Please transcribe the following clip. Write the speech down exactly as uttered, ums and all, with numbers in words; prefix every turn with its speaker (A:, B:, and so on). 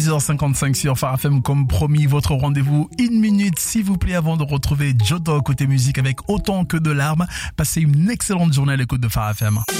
A: dix heures cinquante-cinq sur Phare F M, comme promis, votre rendez-vous une minute, s'il vous plaît, avant de retrouver Jodo côté musique avec Autant que de larmes. Passez une excellente journée à l'écoute de Phare F M.